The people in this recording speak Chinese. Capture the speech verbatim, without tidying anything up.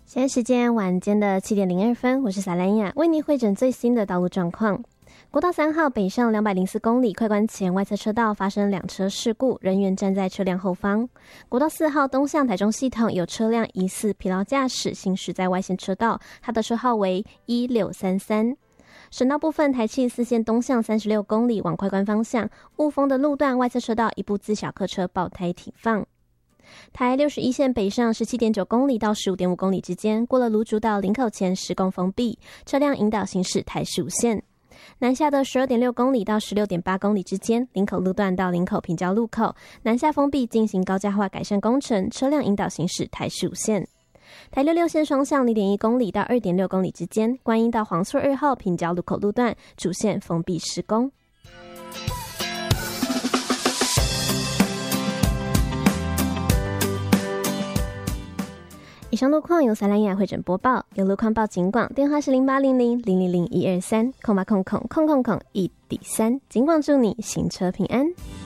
现在时间晚间的七点零二分，我是萨兰雅，为您汇整最新的道路状况。国道三号北上两百零四公里快关前外侧车道发生两车事故，人员站在车辆后方。国道四号东向台中系统有车辆疑似疲劳驾驶行驶在外线车道，它的车号为一六三三。省道部分，台七四线东向三十六公里往快关方向，雾峰的路段外侧车道一部自小客车爆胎停放。台六十一线北上 十七点九公里到 十五点五公里之间，过了芦竹到林口前施工封闭，车辆引导行驶台十五线。南下的 十二点六公里到 十六点八公里之间，林口路段到林口平交路口南下封闭进行高架化改善工程，车辆引导行驶台十五线。台六六线双向 零点一公里到 二点六公里之间，观音到黄厝二号平交路口路段主线封闭施工。以上路况由萨兰雅汇整播报，有路况报警广，电话是零八零零零零零一二三空八空空空空空一底三，警广祝你行车平安。